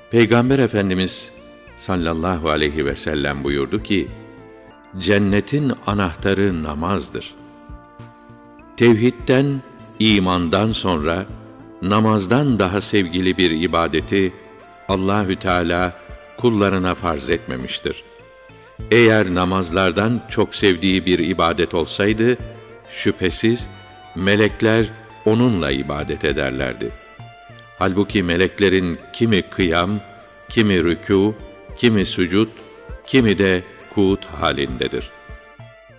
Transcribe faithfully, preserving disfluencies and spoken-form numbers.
Peygamber Efendimiz sallallahu aleyhi ve sellem buyurdu ki, cennetin anahtarı namazdır. Tevhidden, imandan sonra namazdan daha sevgili bir ibadeti Allahü Teala kullarına farz etmemiştir. Eğer namazlardan çok sevdiği bir ibadet olsaydı, şüphesiz melekler onunla ibadet ederlerdi. Halbuki meleklerin kimi kıyam, kimi rükû, kimi sucud, kimi de kuut halindedir.